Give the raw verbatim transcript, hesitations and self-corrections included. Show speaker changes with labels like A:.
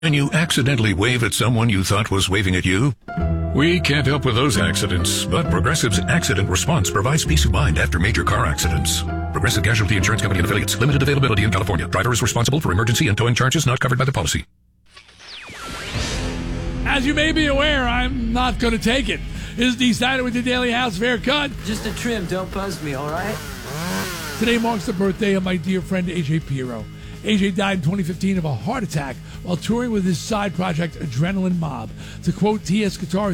A: When you accidentally wave at someone you thought was waving at you? We can't help with those accidents, but Progressive's Accident Response provides peace of mind after major car accidents. Progressive Casualty Insurance Company and Affiliates. Limited availability in California. Driver is responsible for emergency and towing charges not covered by the policy.
B: As you may be aware, I'm not going to take it. This is D. Snyder with the Daily House Haircut.
C: Just a trim, don't buzz me, all right?
B: Today marks the birthday of my dear friend A J Pirro. A J died in twenty fifteen of a heart attack while touring with his side project Adrenaline Mob. To quote T S Guitar